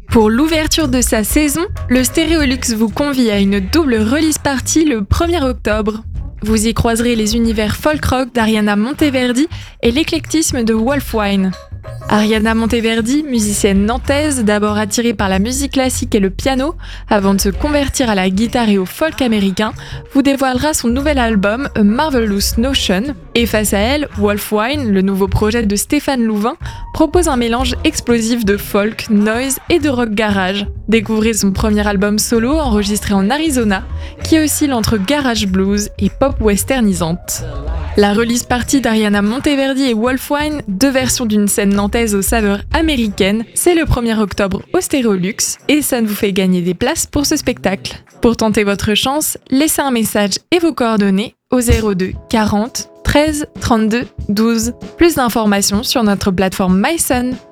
Pour l'ouverture de sa saison, le Stéréolux vous convie à une double release party le 1er octobre. Vous y croiserez les univers folk-rock d'Ariana Monteverdi et l'éclectisme de Wolfwine. Ariana Monteverdi, musicienne nantaise, d'abord attirée par la musique classique et le piano, avant de se convertir à la guitare et au folk américain, vous dévoilera son nouvel album A Marvelous Notion. Et face à elle, Wolfwine, le nouveau projet de Stéphane Louvain, propose un mélange explosif de folk, noise et de rock garage. Découvrez son premier album solo enregistré en Arizona, qui oscille entre garage blues et pop westernisante. La release party d'Ariana Monteverdi et Wolfwine, deux versions d'une scène nantaise aux saveurs américaines, c'est le 1er octobre au Stéréolux et ça vous fait gagner des places pour ce spectacle. Pour tenter votre chance, laissez un message et vos coordonnées au 02 40 13 32 12. Plus d'informations sur notre plateforme MySun.